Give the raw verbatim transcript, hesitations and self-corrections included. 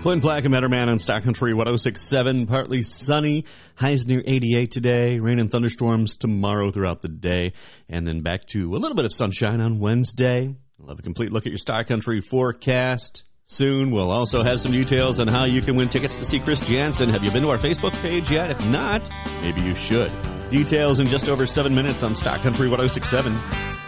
Clint Black and Matterman on Star Country one oh six point seven. Partly sunny. Highs near eighty-eight today. Rain and thunderstorms tomorrow throughout the day. And then back to a little bit of sunshine on Wednesday. We'll have a complete look at your Star Country forecast soon. We'll also have some details on how you can win tickets to see Chris Jansen. Have you been to our Facebook page yet? If not, maybe you should. Details in just over seven minutes on Star Country one oh six point seven.